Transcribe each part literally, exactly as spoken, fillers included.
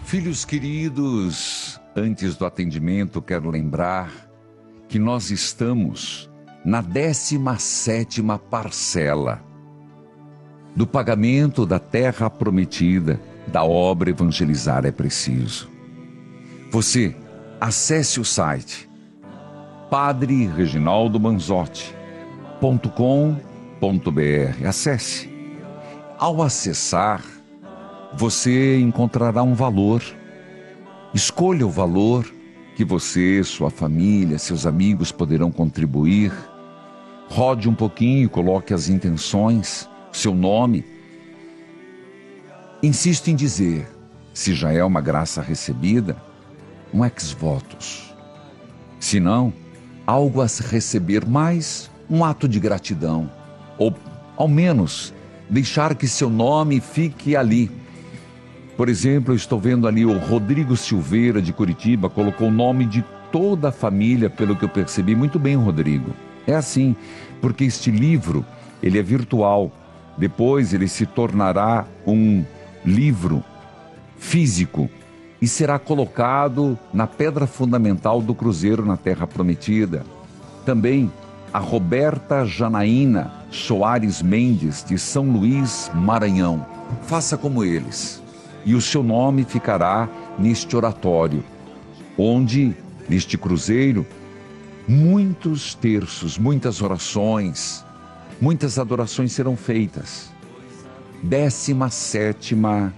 Filhos queridos, antes do atendimento, quero lembrar que nós estamos na décima sétima parcela do pagamento da terra prometida da obra Evangelizar é Preciso. Você acesse o site padre reginaldo manzotti ponto com ponto br. Acesse. Ao acessar, você encontrará um valor. Escolha o valor que você, sua família, seus amigos poderão contribuir. Rode um pouquinho, coloque as intenções, seu nome. Insisto em dizer, se já é uma graça recebida, um ex-votos. Se não, algo a se receber mais, um ato de gratidão. Ou, ao menos, deixar que seu nome fique ali. Por exemplo, eu estou vendo ali o Rodrigo Silveira, de Curitiba, colocou o nome de toda a família, pelo que eu percebi. Muito bem, Rodrigo. É assim, porque este livro, ele é virtual. Depois ele se tornará um livro físico e será colocado na pedra fundamental do Cruzeiro na Terra Prometida. Também a Roberta Janaína Soares Mendes, de São Luís, Maranhão. Faça como eles. E o seu nome ficará neste oratório, onde, neste cruzeiro, muitos terços, muitas orações, muitas adorações serão feitas. Décima sétima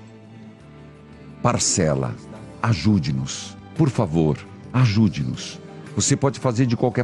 parcela. Ajude-nos, por favor, ajude-nos. Você pode fazer de qualquer